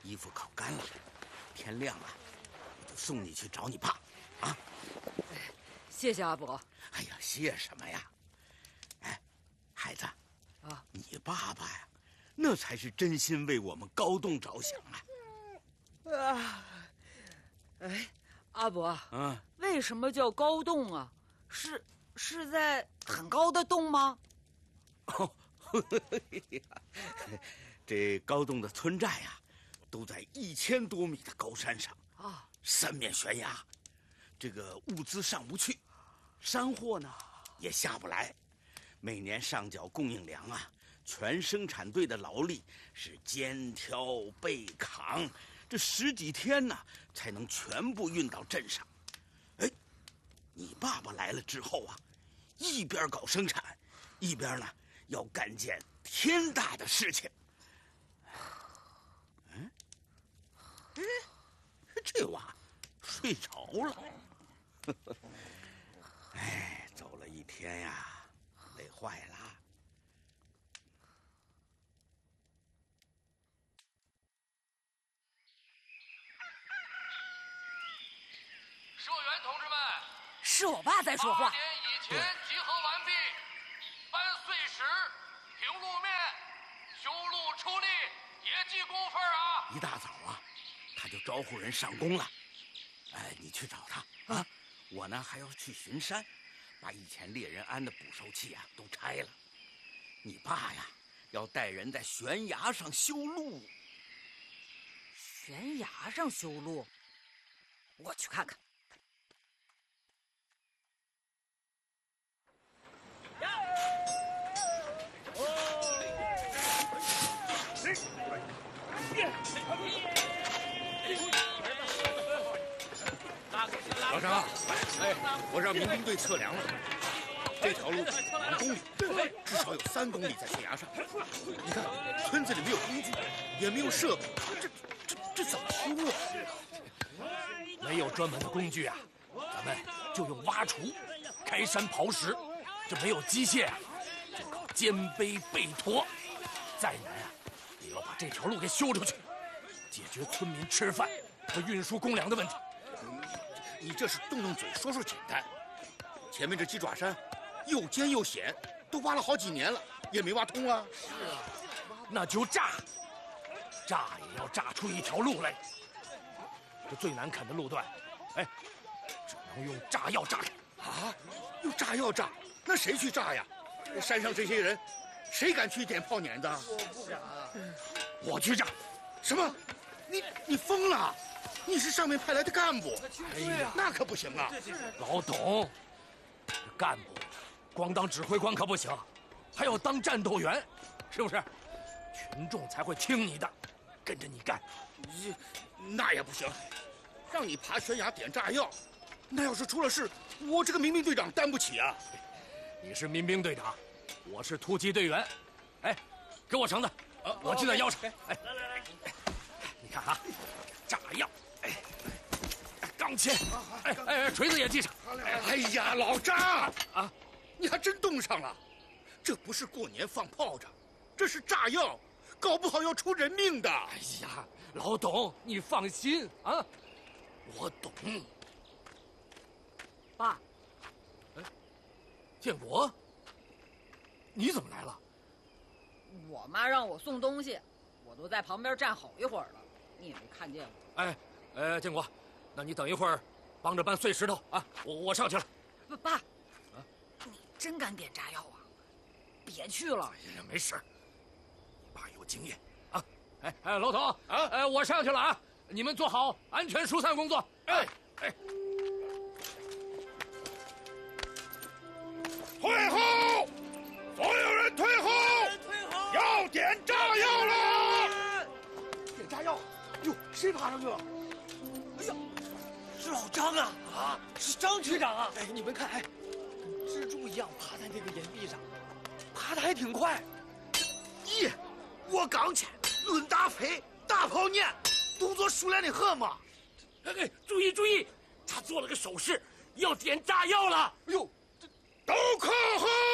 衣服烤干了，天亮了，我就送你去找你爸，啊！ 谢谢阿伯。 哎呀，谢什么呀？哎，孩子， 啊， 你爸爸呀，那才是真心为我们高栋着想啊！ 啊，哎，阿伯， 为什么叫高洞啊？是在很高的洞吗？ 哦，这高洞的村寨呀，都在1000多米的高山上啊，3面悬崖，这个物资上不去，山货呢也下不来，每年上缴供应粮啊，全生产队的劳力是肩挑背扛，这10几天呢才能全部运到镇上。哎，你爸爸来了之后啊，一边搞生产，一边呢要干件天大的事情。这娃睡着了。哎，走了一天呀，累坏了。 社员同志们， 是我爸在说话。 8点以前集合完毕，搬碎石、平路面、修路出力，也记工分啊！ 一大早啊，他就招呼人上工了。哎，你去找他啊！我呢还要去巡山，把以前猎人安的捕兽器啊都拆了。你爸呀，要带人在悬崖上修路。 悬崖上修路？我去看看。 老张，我让民兵队测量了，这条路2公里，至少有3公里在悬崖上。你看，村子里没有工具，也没有设备，这怎么修啊？ 没有专门的工具啊，咱们就用挖锄、开山刨石。这没有机械啊，就靠肩背背驮。再难啊，也要把这条路给修出去，解决村民吃饭和运输公粮的问题。 你这是动动嘴说说简单，前面这鸡爪山又尖又险，都挖了好几年了，也没挖通啊。 是啊，那就炸也要炸出一条路来。这最难啃的路段，哎，只能用炸药炸开。 啊，用炸药炸？那谁去炸呀？山上这些人，谁敢去点炮碾子？ 我不敢。我去炸。 什么？你疯了？你是上面派来的干部， 哎呀， 那可不行啊！ 老董，干部光当指挥官可不行，还要当战斗员，是不是？群众才会听你的，跟着你干。 那也不行，让你爬悬崖点炸药，那要是出了事，我这个民兵队长担不起啊！ 你是民兵队长，我是突击队员。哎，给我绳子，我系在腰上。哎，来，你看啊，炸药。钢钎，锤子也系上。 哎呀，老张啊，你还真冻上了。这不是过年放炮仗，这是炸药，搞不好要出人命的。 哎呀，老董，你放心啊，我懂。 爸， 建国，你怎么来了？ 我妈让我送东西，我都在旁边站好一会儿了，你也没看见我。 建国。那你等一会儿，帮着搬碎石头啊！我上去了。 爸，你真敢点炸药啊？别去了。 哎呀，没事，你爸有经验啊！老董啊，我上去了啊！你们做好安全疏散工作。哎， 退后！所有人退后！要点炸药了！ 点炸药！哟，谁爬上去了？哎呀！是老张啊！啊，是张区长啊！哎，你们看，跟蜘蛛一样爬在那个岩壁上，爬得还挺快。 咦，我刚去，论打飞，大炮撵，动作熟练的很嘛。 哎，注意，他做了个手势，要点炸药了。 哎呦，都靠后！